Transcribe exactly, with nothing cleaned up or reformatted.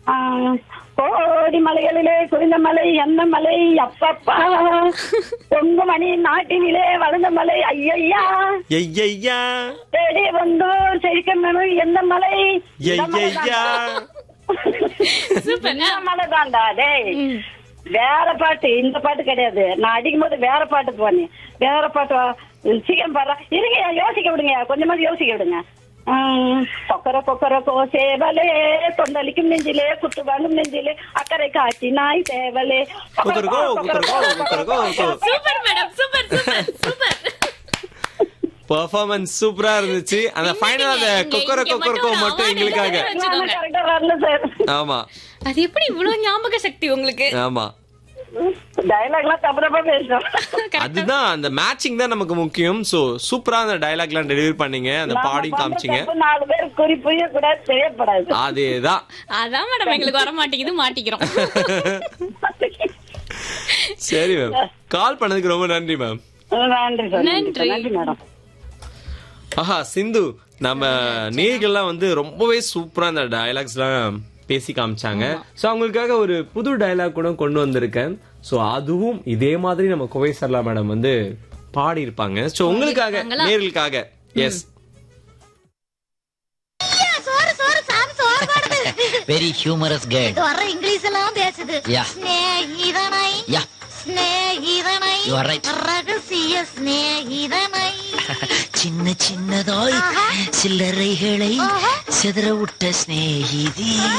கோடி மலைகளிலே குறைந்த மலை என்ன மலை அப்பப்பா பொங்குமணி நாட்டினிலே வளர்ந்த மலை ஐயா ஐயா தேடி வந்து செழிக்க எந்த மலை ஐயா மலைதான்டா டேய். வேற பாட்டு இந்த பாட்டு கிடையாது. நான் அடிக்கும் போது வேற பாட்டு போனேன். வேற பாட்டு சீக்கிரம் பாடுறா. இருங்க யோசிக்க விடுங்க, கொஞ்சமாவது யோசிக்க விடுங்க. கொக்கர கொக்கர கோ சேவலே தொண்டலிக்கும் நெஞ்சிலே குத்து வாங்கும் நெஞ்சிலே அக்கறை காட்சி நாய் சேவலே. பெர்ஃபார்மன்ஸ் சூப்பரா இருந்துச்சு. அந்த ஃபைனல் அந்த கொக்கர கொக்கரக்கோ மட்டும் எங்களுக்காக. ஆமா, அது எப்படி இவ்வளவு ஞாபக சக்தி உங்களுக்கு? ஆமா, டயலாக்லாம் தப்பு தப்பா பேசுறோம். அதுதான் அந்த மேட்சிங் தான் நமக்கு முக்கியம். சோ சூப்பரா அந்த டயலாக்லாம் டெலிவரி பண்ணீங்க, அந்த பாடி காமிச்சீங்க. நாலு பேர் குறிப்பிய கூட செய்யப்படாது. அதேதான் அதான் மேடம் எங்களுக்கு வர மாட்டேங்குது, மாட்டிக்கிறோம். சரி மேம், கால் பண்ணதுக்கு ரொம்ப நன்றி மேம். நன்றி நன்றி மேடம். ஆஹா சிந்து, நம்ம நேயர்கள்லாம் வந்து ரொம்பவே சூப்பரா அந்த டயலாக்ஸ் எல்லாம் பேசி காமிச்சாங்க. சோ அவங்களுக்காக ஒரு புது டயலாக் கூட கொண்டு வந்திருக்கேன். சோ அதுவும் இதே மாதிரி நம்ம கோவை சரளா மேடம் வந்து பாடி இருப்பாங்க. சோ உங்களுக்காக நேயர்களுக்காக. S, very humorous girl. வர இங்கிலீஷ் எல்லாம் பேசுது. ஸ்நேகிதனை ஸ்நேகிதனை You are right. ரகசிய ஸ்நேகிதனை சின்ன சின்னதாய் சில்லறைகளை சிதற விட்ட ஸ்நேகிதி.